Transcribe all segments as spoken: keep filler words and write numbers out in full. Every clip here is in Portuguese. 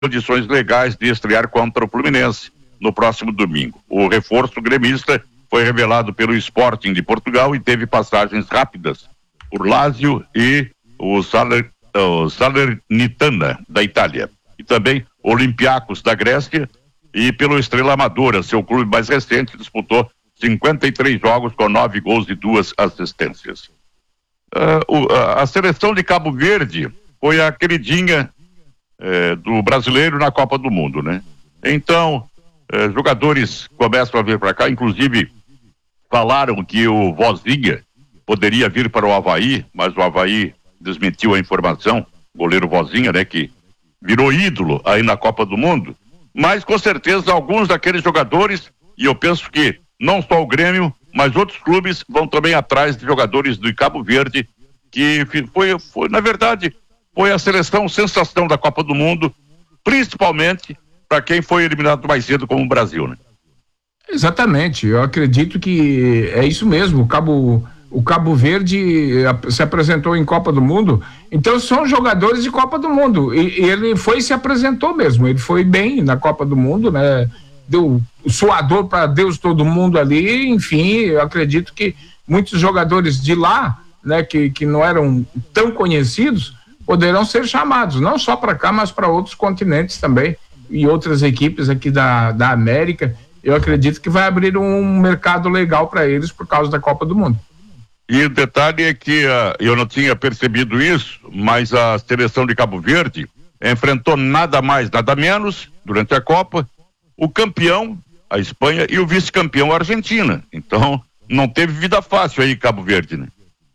condições legais de estrear contra o Fluminense no próximo domingo. O reforço gremista foi revelado pelo Sporting de Portugal e teve passagens rápidas por Lazio e o, Saler, o Salernitana da Itália, e também Olympiacos da Grécia, e pelo Estrela Amadora, seu clube mais recente, disputou cinquenta e três jogos com nove gols e duas assistências. Uh, o, a, a seleção de Cabo Verde foi a queridinha eh, do brasileiro na Copa do Mundo, né? Então, eh, jogadores começam a vir para cá, inclusive falaram que o Vozinha poderia vir para o Avaí, mas o Avaí desmentiu a informação, goleiro Vozinha, né, que virou ídolo aí na Copa do Mundo, mas com certeza alguns daqueles jogadores, e eu penso que não só o Grêmio, mas outros clubes vão também atrás de jogadores do Cabo Verde, que foi, foi na verdade, foi a seleção sensação da Copa do Mundo, principalmente para quem foi eliminado mais cedo como o Brasil, né? Exatamente, eu acredito que é isso mesmo, o Cabo, o Cabo Verde se apresentou em Copa do Mundo, então são jogadores de Copa do Mundo, e, e ele foi e se apresentou mesmo, ele foi bem na Copa do Mundo, né? Deu suador para Deus todo mundo ali, enfim, eu acredito que muitos jogadores de lá, né, que, que não eram tão conhecidos, poderão ser chamados, não só para cá, mas para outros continentes também, e outras equipes aqui da, da América. Eu acredito que vai abrir um mercado legal para eles por causa da Copa do Mundo. E o detalhe é que uh, eu não tinha percebido isso, mas a seleção de Cabo Verde enfrentou nada mais, nada menos, durante a Copa, o campeão, a Espanha, e o vice-campeão, a Argentina. Então, não teve vida fácil aí, Cabo Verde, né?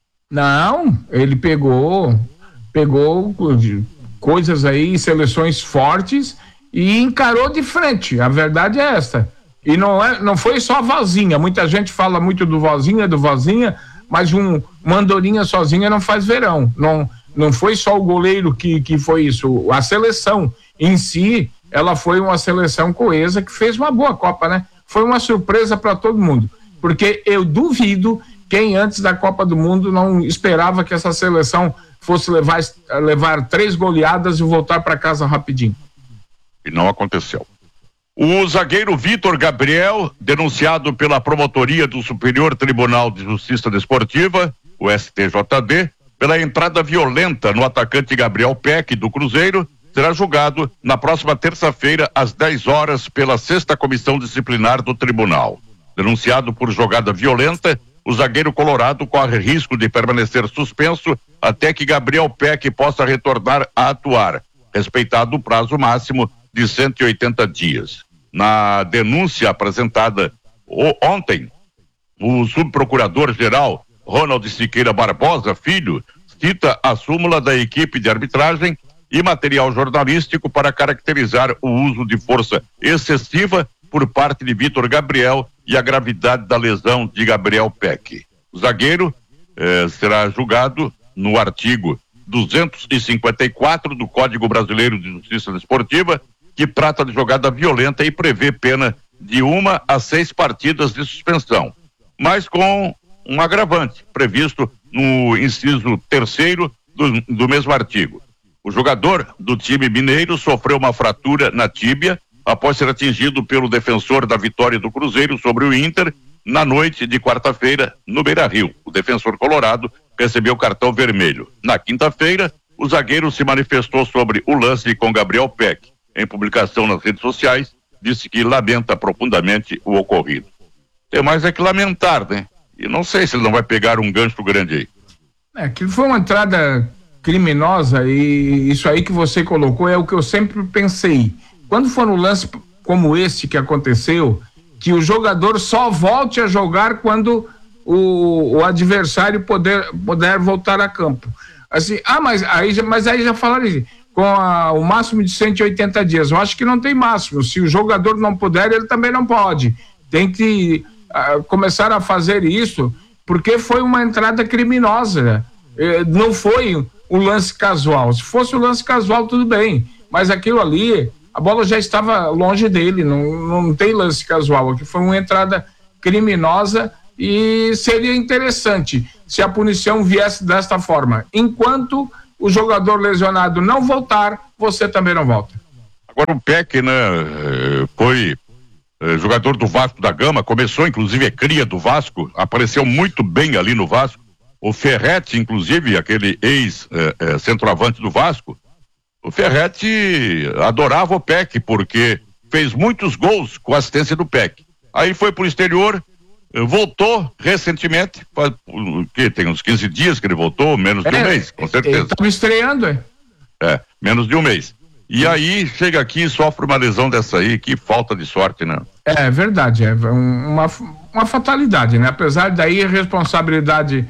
Não, ele pegou, pegou coisas aí, seleções fortes, e encarou de frente. A verdade é esta. E não, é, não foi só a Vozinha, muita gente fala muito do Vozinha, do Vozinha, mas um, uma andorinha sozinha não faz verão, não, não foi só o goleiro que, que foi isso, a seleção em si, ela foi uma seleção coesa que fez uma boa Copa, né? Foi uma surpresa para todo mundo, porque eu duvido quem antes da Copa do Mundo não esperava que essa seleção fosse levar, levar três goleadas e voltar para casa rapidinho. E não aconteceu. O zagueiro Vitor Gabriel, denunciado pela promotoria do Superior Tribunal de Justiça Desportiva, o S T J D, pela entrada violenta no atacante Gabriel Peck do Cruzeiro, será julgado na próxima terça-feira às dez horas pela sexta comissão disciplinar do tribunal. Denunciado por jogada violenta, o zagueiro colorado corre risco de permanecer suspenso até que Gabriel Peck possa retornar a atuar, respeitado o prazo máximo de cento e oitenta dias. Na denúncia apresentada ontem, o subprocurador-geral Ronald Siqueira Barbosa Filho cita a súmula da equipe de arbitragem e material jornalístico para caracterizar o uso de força excessiva por parte de Vitor Gabriel e a gravidade da lesão de Gabriel Peck. O zagueiro eh, será julgado no artigo duzentos e cinquenta e quatro do Código Brasileiro de Justiça Desportiva, que trata de jogada violenta e prevê pena de uma a seis partidas de suspensão, mas com um agravante previsto no inciso terceiro do, do mesmo artigo. O jogador do time mineiro sofreu uma fratura na tíbia após ser atingido pelo defensor da vitória do Cruzeiro sobre o Inter na noite de quarta-feira no Beira-Rio. O defensor colorado recebeu cartão vermelho. Na quinta-feira, o zagueiro se manifestou sobre o lance com Gabriel Peck. Em publicação nas redes sociais, disse que lamenta profundamente o ocorrido. Tem mais é que lamentar, né? E não sei se ele não vai pegar um gancho grande aí. É, aquilo foi uma entrada criminosa e isso aí que você colocou é o que eu sempre pensei. Quando for um lance como esse que aconteceu, que o jogador só volte a jogar quando o, o adversário poder, puder voltar a campo. Assim, ah, mas aí, mas aí já falaram assim, com a, o máximo de cento e oitenta dias. Eu acho que não tem máximo. Se o jogador não puder, ele também não pode. Tem que uh, começar a fazer isso, porque foi uma entrada criminosa. Eh, não foi um lance casual. Se fosse um lance casual, tudo bem. Mas aquilo ali, a bola já estava longe dele. Não, não tem lance casual. Aqui foi uma entrada criminosa e seria interessante se a punição viesse desta forma. Enquanto o jogador lesionado não voltar, você também não volta. Agora o Peck, né, foi eh, jogador do Vasco da Gama, começou inclusive a cria do Vasco, apareceu muito bem ali no Vasco. O Ferretti, inclusive, aquele ex-centroavante eh, eh, do Vasco, o Ferretti adorava o Peck, porque fez muitos gols com a assistência do Peck. Aí foi pro exterior, voltou recentemente, faz, que tem uns quinze dias que ele voltou, menos de um é, mês, com certeza. Ele estava estreando, é? É, menos de um mês. E aí chega aqui e sofre uma lesão dessa aí, que falta de sorte, né? É verdade, é uma, uma fatalidade, né? Apesar da irresponsabilidade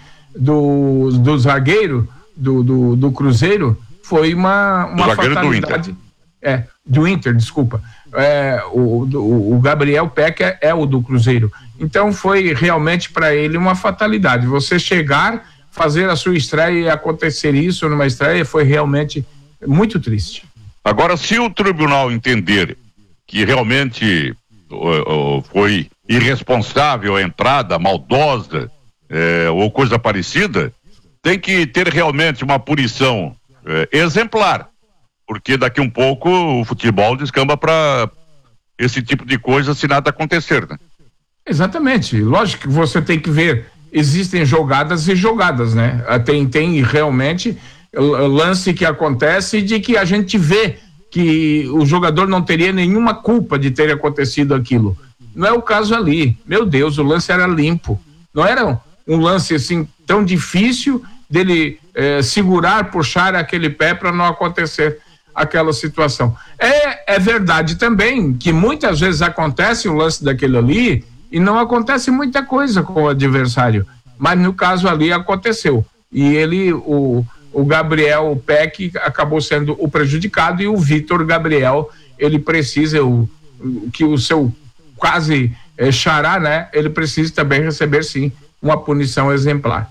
do, do zagueiro, do, do, do Cruzeiro, foi uma, uma fatalidade. Do Inter. É, do Inter, desculpa. É, o, o, o Gabriel Peck é, é o do Cruzeiro. Então foi realmente para ele uma fatalidade. Você chegar, fazer a sua estreia e acontecer isso numa estreia foi realmente muito triste. Agora, se o tribunal entender que realmente uh, uh, foi irresponsável a entrada, maldosa uh, ou coisa parecida, tem que ter realmente uma punição uh, exemplar, porque daqui um pouco o futebol descamba para esse tipo de coisa se nada acontecer, né? Exatamente, lógico que você tem que ver, existem jogadas e jogadas, né? Tem, tem realmente lance que acontece de que a gente vê que o jogador não teria nenhuma culpa de ter acontecido aquilo. Não é o caso ali. Meu Deus, o lance era limpo. Não era um lance assim tão difícil dele eh, segurar, puxar aquele pé para não acontecer aquela situação. É, é verdade também que muitas vezes acontece o lance daquele ali e não acontece muita coisa com o adversário. Mas no caso ali aconteceu. E ele, o O Gabriel Peck acabou sendo o prejudicado e o Vitor Gabriel, ele precisa, o, que o seu quase é, xará, né? Ele precisa também receber, sim, uma punição exemplar.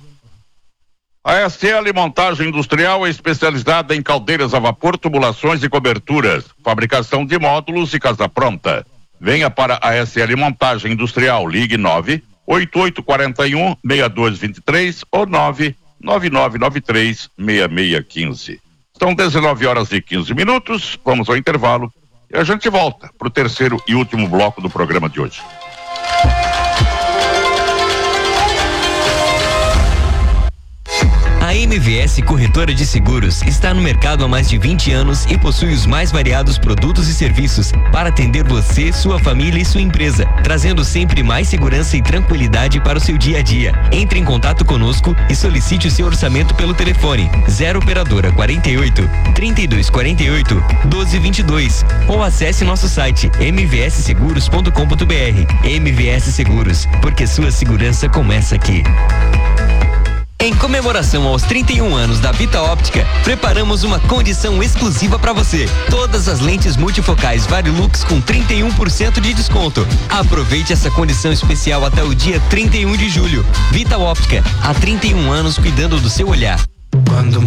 A S L Montagem Industrial é especializada em caldeiras a vapor, tubulações e coberturas, fabricação de módulos e casa pronta. Venha para a S L Montagem Industrial, ligue nove oito oito quatro um, seis dois dois três ou nove nove nove nove três, seis seis um cinco. São dezenove horas e quinze minutos, vamos ao intervalo e a gente volta para o terceiro e último bloco do programa de hoje. A M V S Corretora de Seguros está no mercado há mais de vinte anos e possui os mais variados produtos e serviços para atender você, sua família e sua empresa, trazendo sempre mais segurança e tranquilidade para o seu dia a dia. Entre em contato conosco e solicite o seu orçamento pelo telefone zero operadora quarenta e oito, trinta e dois quarenta e oito, doze vinte e dois ou acesse nosso site m v s seguros ponto com ponto b r. M V S Seguros, porque sua segurança começa aqui. Em comemoração aos trinta e um anos da Vita Óptica, preparamos uma condição exclusiva para você. Todas as lentes multifocais Varilux com trinta e um por cento de desconto. Aproveite essa condição especial até o dia trinta e um de julho. Vita Óptica, há trinta e um anos cuidando do seu olhar. Quando